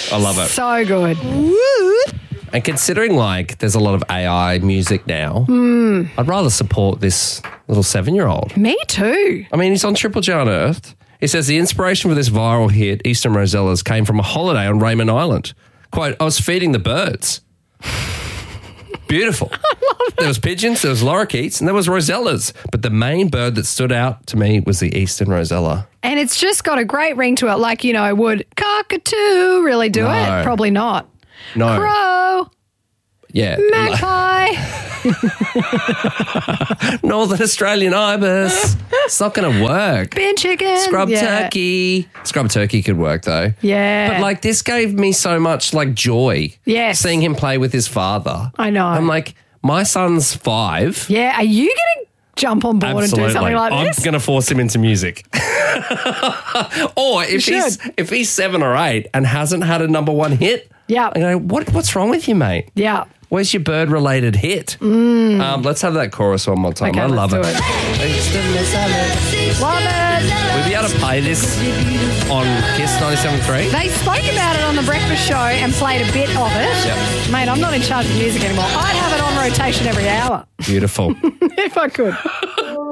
I love it. So good. And considering, like, there's a lot of AI music now, I'd rather support this little 7-year-old. Me too. I mean, he's on Triple J Unearthed. He says the inspiration for this viral hit, Eastern Rosellas, came from a holiday on Raymond Island. Quote, I was feeding the birds. Beautiful. There was pigeons, there was lorikeets, and there was rosellas. But the main bird that stood out to me was the Eastern Rosella. And it's just got a great ring to it. Like, would cockatoo really do it? Probably not. No. Crow. Yeah. Magpie. Northern Australian ibis. It's not going to work. Bin chicken. Scrub turkey. Scrub turkey could work though. Yeah. But like this gave me so much like joy. Yes. Seeing him play with his father. I know. I'm like, my son's 5. Yeah. Are you going to jump on board and do something like this? I'm going to force him into music. Or if he's 7 or 8 and hasn't had a number 1 hit, yeah. I go, what's wrong with you, mate? Yeah. Where's your bird-related hit? Let's have that chorus one more time. Okay, I love it. Love it. We'll be able to play this on Kiss 97.3. They spoke about it on The Breakfast Show and played a bit of it. Yep. Mate, I'm not in charge of music anymore. I'd have it on rotation every hour. Beautiful. If I could.